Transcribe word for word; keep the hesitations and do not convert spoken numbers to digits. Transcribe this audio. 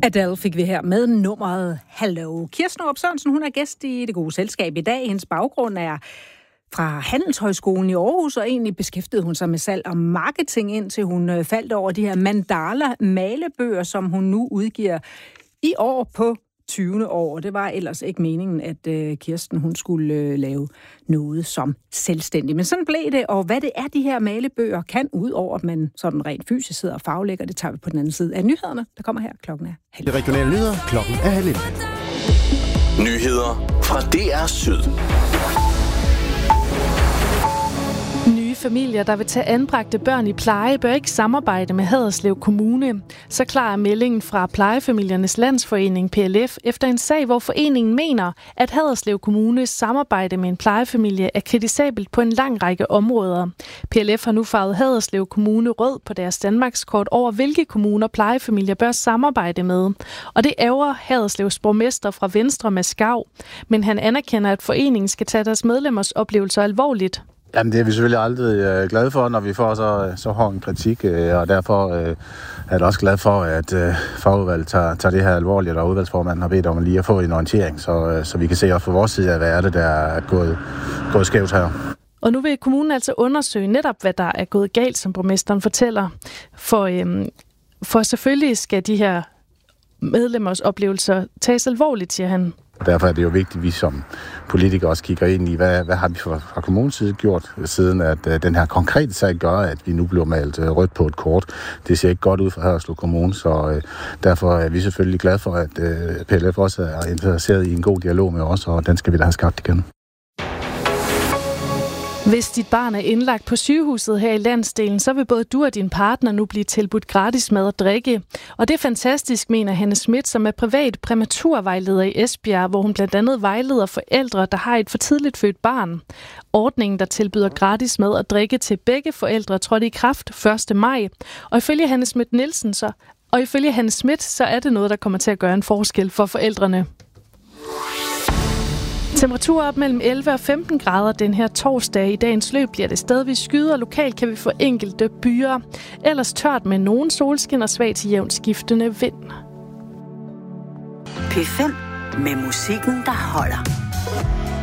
Adele fik vi her med nummeret Hello. Kirsten Aarup Sørensen, hun er gæst i Det Gode Selskab i dag. Hendes baggrund er fra Handelshøjskolen i Aarhus, og egentlig beskæftigede hun sig med salg og marketing, indtil hun faldt over de her mandala-malebøger, som hun nu udgiver i år på tyvende år. Det var ellers ikke meningen, at øh, Kirsten hun skulle øh, lave noget som selvstændig. Men sådan blev det, og hvad det er, de her malebøger kan, ud over at man sådan rent fysisk sidder og faglægger, det tager vi på den anden side af nyhederne, der kommer her. Klokken er halv. Det regionale nyheder, klokken er halv. Nyheder fra D R Syd. Familier, der vil tage anbragte børn i pleje, bør ikke samarbejde med Haderslev Kommune. Så klar er meldingen fra Plejefamiliernes Landsforening, P L F, efter en sag, hvor foreningen mener, at Haderslev Kommunes samarbejde med en plejefamilie er kritisabelt på en lang række områder. P L F har nu farvet Haderslev Kommune rød på deres Danmarkskort over, hvilke kommuner plejefamilier bør samarbejde med. Og det ærger Haderslevs borgmester fra Venstre, Mads Skav. Men han anerkender, at foreningen skal tage deres medlemmers oplevelser alvorligt. Jamen, det er vi selvfølgelig aldrig øh, glade for, når vi får så, så hård en kritik, øh, og derfor øh, er jeg også glad for, at øh, fagudvalget tager, tager det her alvorligt, og udvalgsformanden har bedt om lige at få en orientering, så, øh, så vi kan se også fra vores side af, hvad er det, der er gået, gået skævt her. Og nu vil kommunen altså undersøge netop, hvad der er gået galt, som borgmesteren fortæller. For, øhm, for selvfølgelig skal de her medlemmers oplevelser tages alvorligt, siger han. Og derfor er det jo vigtigt, at vi som politikere også kigger ind i, hvad, hvad har vi fra, fra kommunens side gjort, siden at uh, den her konkrete sag gør, at vi nu bliver malet uh, rødt på et kort. Det ser ikke godt ud for Haderslev Kommune, så uh, derfor er vi selvfølgelig glade for, at uh, P L F også er interesseret i en god dialog med os, og den skal vi da have skabt igen. Hvis dit barn er indlagt på sygehuset her i landsdelen, så vil både du og din partner nu blive tilbudt gratis mad og drikke. Og det er fantastisk, mener Hanne Schmidt, som er privat præmaturvejleder i Esbjerg, hvor hun blandt andet vejleder forældre, der har et for tidligt født barn. Ordningen, der tilbyder gratis mad og drikke til begge forældre, trådte i kraft første maj. Og ifølge Hanne Schmidt Nielsen, så, og ifølge Hanne Schmidt, så er det noget, der kommer til at gøre en forskel for forældrene. Temperaturer op mellem elleve og femten grader den her torsdag. I dagens løb bliver det stadigvis skyder, og lokalt kan vi få enkelte byer. Ellers tørt med nogen solskin og svag til jævnt skiftende vind. P fem med musikken, der holder.